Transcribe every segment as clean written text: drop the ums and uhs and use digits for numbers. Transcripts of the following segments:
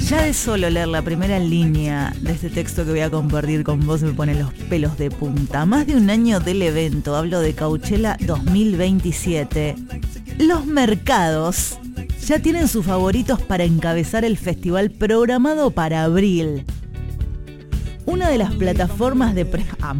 Ya de solo leer la primera línea de este texto que voy a compartir con vos me pone los pelos de punta. Más de un año del evento, hablo de Coachella 2027. Los mercados ya tienen sus favoritos para encabezar el festival programado para abril. Una de las plataformas de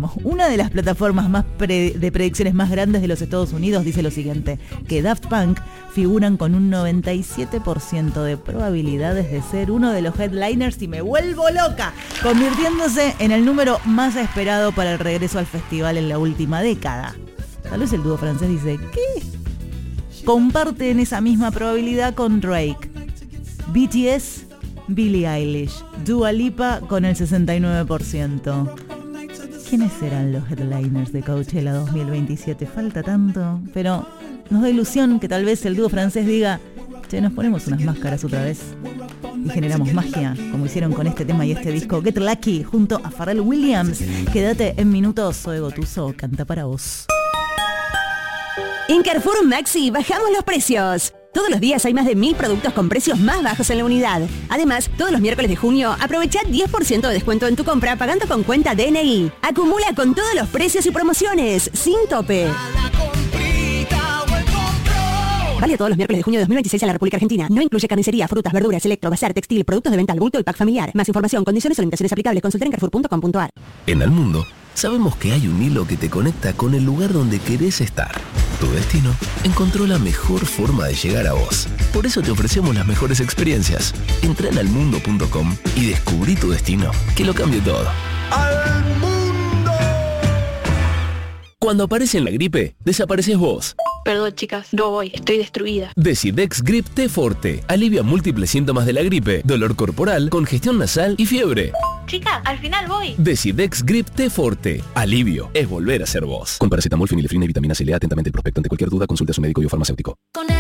predicciones más grandes de los Estados Unidos dice lo siguiente, que Daft Punk figuran con un 97% de probabilidades de ser uno de los headliners y me vuelvo loca, convirtiéndose en el número más esperado para el regreso al festival en la última década. Tal vez el dúo francés dice, ¿qué? Comparten esa misma probabilidad con Drake, BTS, Billie Eilish, Dua Lipa con el 69%. ¿Quiénes serán los headliners de Coachella 2027? Falta tanto, pero nos da ilusión que tal vez el dúo francés diga, che, nos ponemos unas máscaras otra vez y generamos magia, como hicieron con este tema y este disco Get Lucky junto a Pharrell Williams. Quédate en minutos, Zoe Gotuso canta para vos. En Carrefour Maxi bajamos los precios. Todos los días hay más de 1000 productos con precios más bajos en la unidad. Además, todos los miércoles de junio, aprovecha 10% de descuento en tu compra pagando con cuenta DNI. Acumula con todos los precios y promociones, sin tope. Vale todos los miércoles de junio de 2026 en la República Argentina. No incluye carnicería, frutas, verduras, electro, bazar, textil, productos de venta al bulto y pack familiar. Más información, condiciones o limitaciones aplicables. Consulta en carrefour.com.ar. En el mundo, sabemos que hay un hilo que te conecta con el lugar donde querés estar. Tu destino encontró la mejor forma de llegar a vos. Por eso te ofrecemos las mejores experiencias. Entra en almundo.com y descubrí tu destino, que lo cambie todo. ¡Al mundo! Cuando aparece en la gripe, desapareces vos. Perdón, chicas, no voy, estoy destruida. Decidex Grip T Forte. Alivia múltiples síntomas de la gripe, dolor corporal, congestión nasal y fiebre. Chicas, al final voy. Decidex Grip T Forte. Alivio es volver a ser vos. Con paracetamol, fenilefrina y vitamina C. Lea atentamente el prospecto. Ante cualquier duda, consulte a su médico y o farmacéutico.